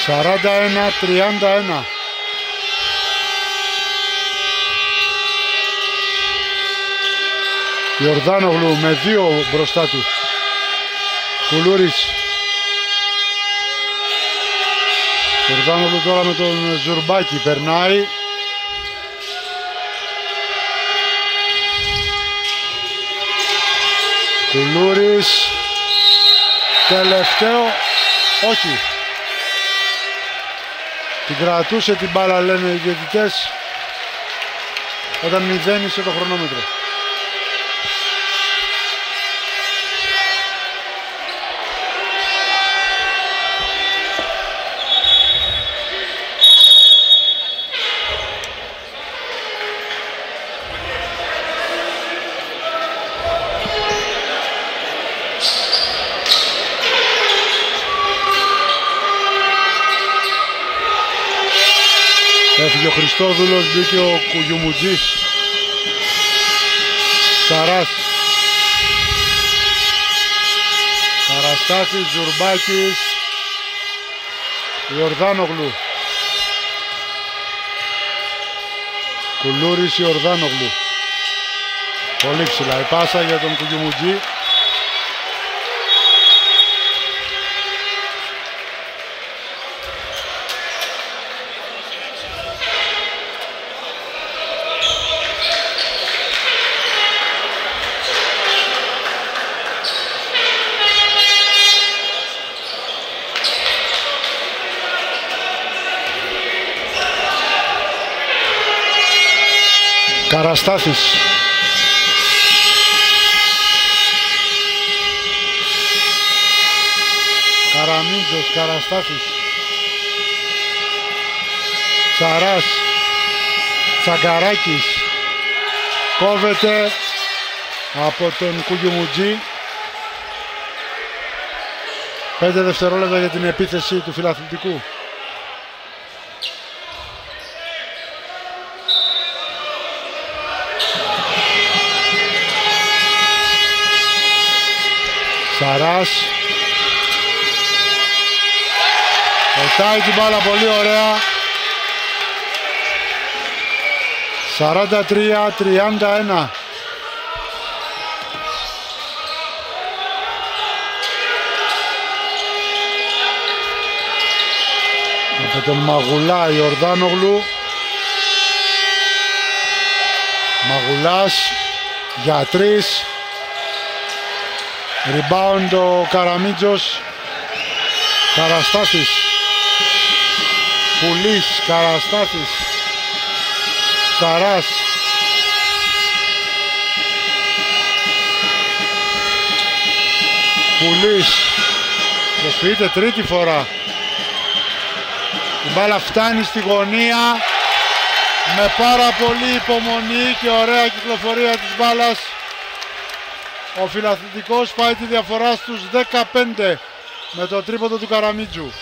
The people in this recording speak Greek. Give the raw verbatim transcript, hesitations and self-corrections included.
σαράντα ένα τριάντα ένα. Ιορδάνογλου με δύο μπροστά του. Κουλούρης. Ιορδάνογλου τώρα με τον Ζουρμπάκη περνάει. Κουλούρης. Τελευταίο. Όχι. Την κρατούσε την μπάλα, λένε οι διαιτητές, όταν μηδένισε το χρονόμετρο. Έφυγε ο Χριστόδουλος, μπήκε ο Κουγιουμουτζής. Σαράς. Καραστάσης, Ζουρμπάκης, Ιορδάνογλου. Κουλούρης, Ιορδάνογλου. Πολύ ψηλά η πάσα για τον Κουγιουμουτζή. Καραστάσης. Καραμίτζος, Καραστάσης. Σαράς. Τσαγκαράκης. Κόβεται από τον Κουγιουμουτζή. Πέντε δευτερόλεπτα για την επίθεση του φιλαθλητικού. Σαράς. Πετάει την μπάλα πολύ ωραία. σαράντα τρία τριάντα ένα. Από τον Μαγουλά, Ιορδάνογλου. Μαγουλάς για τρεις. Rebound ο Καραμίτζος. Καραστάσης. Πουλής, Καραστάσης. Σαράς. Πουλής. Προσφυγείται τρίτη φορά. Η μπάλα φτάνει στη γωνία με πάρα πολύ υπομονή και ωραία κυκλοφορία της μπάλας. Ο φιλαθλητικός πάει τη διαφορά στους δεκαπέντε με το τρίποντο του Καραμίτζου.